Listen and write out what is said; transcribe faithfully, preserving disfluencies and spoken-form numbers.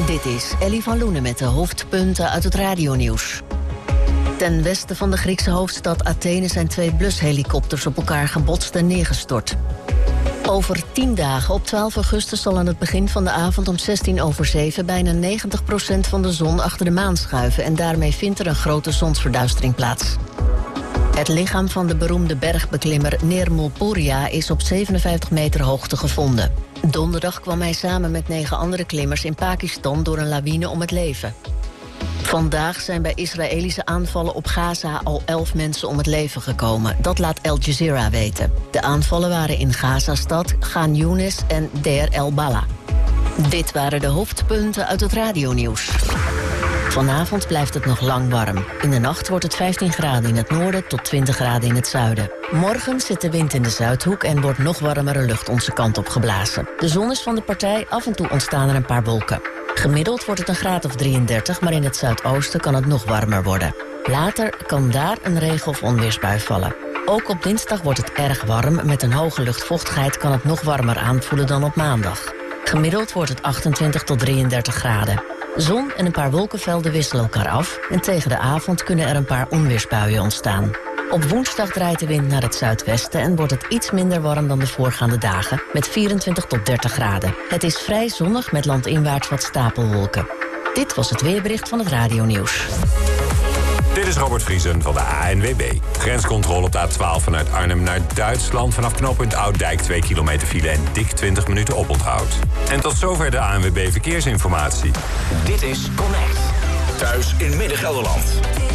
Dit is Ellie van Loenen met de hoofdpunten uit het radionieuws. Ten westen van de Griekse hoofdstad Athene zijn twee blushelikopters op elkaar gebotst en neergestort. Over tien dagen, op twaalf augustus, zal aan het begin van de avond om zestien over zeven... bijna negentig procent van de zon achter de maan schuiven... en daarmee vindt er een grote zonsverduistering plaats. Het lichaam van de beroemde bergbeklimmer Nirmal Purja is op zevenenvijftig meter hoogte gevonden. Donderdag kwam hij samen met negen andere klimmers in Pakistan door een lawine om het leven. Vandaag zijn bij Israëlische aanvallen op Gaza al elf mensen om het leven gekomen. Dat laat Al Jazeera weten. De aanvallen waren in Gazastad, Khan Younis en Deir el-Bala. Dit waren de hoofdpunten uit het radionieuws. Vanavond blijft het nog lang warm. In de nacht wordt het vijftien graden in het noorden tot twintig graden in het zuiden. Morgen zit de wind in de Zuidhoek en wordt nog warmere lucht onze kant op geblazen. De zon is van de partij, af en toe ontstaan er een paar wolken. Gemiddeld wordt het een graad of drieëndertig, maar in het zuidoosten kan het nog warmer worden. Later kan daar een regen- of onweersbui vallen. Ook op dinsdag wordt het erg warm. Met een hoge luchtvochtigheid kan het nog warmer aanvoelen dan op maandag. Gemiddeld wordt het achtentwintig tot drieëndertig graden. Zon en een paar wolkenvelden wisselen elkaar af en tegen de avond kunnen er een paar onweersbuien ontstaan. Op woensdag draait de wind naar het zuidwesten en wordt het iets minder warm dan de voorgaande dagen, met vierentwintig tot dertig graden. Het is vrij zonnig met landinwaarts wat stapelwolken. Dit was het weerbericht van het radionieuws. Dit is Robert Vriesen van de A N W B. Grenscontrole op de A twaalf vanuit Arnhem naar Duitsland. Vanaf knooppunt Ouddijk twee kilometer file en dik twintig minuten oponthoud. En tot zover de A N W B Verkeersinformatie. Dit is Connect. Thuis in Midden-Gelderland.